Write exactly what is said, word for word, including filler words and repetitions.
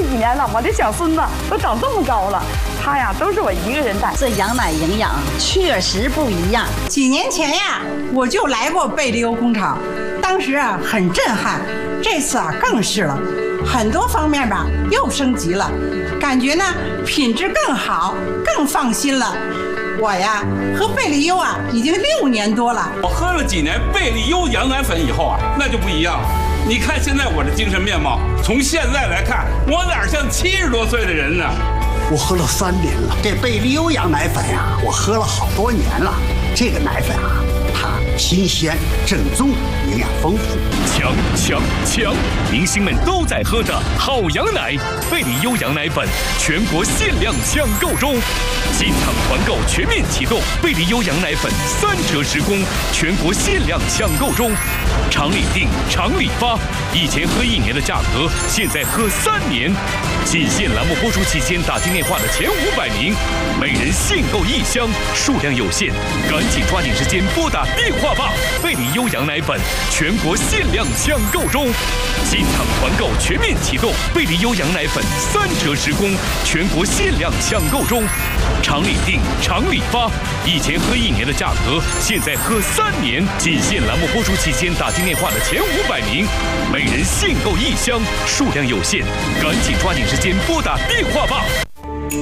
几年了，我的小孙子都长这么高了，他呀都是我一个人带。 这羊奶营养确实不一样。 几年前呀，我就来过贝利欧工厂，当时啊很震撼，这次啊更是了，很多方面吧又升级了，感觉呢品质更好，更放心了。我呀喝贝利优啊已经六年多了， 我喝了几年贝利优羊奶粉以后啊，那就不一样了。你看现在我的精神面貌，从现在来看，我哪像七十多岁的人呢？ 我喝了三年了，这贝利优羊奶粉呀、啊，我喝了好多年了。这个奶粉啊，它新鲜、正宗，营养丰富。 强强强！明星们都在喝的好羊奶，贝利优羊奶粉全国限量抢购中，进场团购全面启动，贝利优羊奶粉三折十供，全国限量抢购中，厂里定，厂里发，以前喝一年的价格，现在喝三年。仅限栏目播出期间打进电话的前五百名，每人限购一箱，数量有限，赶紧抓紧时间拨打电话吧！贝利优羊奶粉全国限量抢购中，进场团购全面启动，贝利优羊奶粉三折十供，全国限量抢购中，厂里定，厂里发，以前喝一年的价格，现在喝三年，仅限栏目播出期间打进电话的前五百名，每人限购一箱，数量有限，赶紧抓紧时间拨打电话吧！